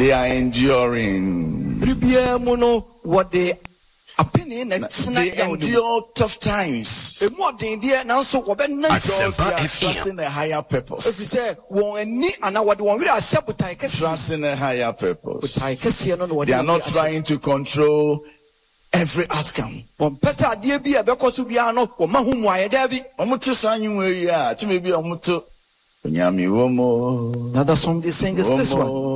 they are enduring. They endure tough times because they are trusting a higher purpose. Trusting a higher purpose. They are not trying to control every outcome. Another song they sing is this one.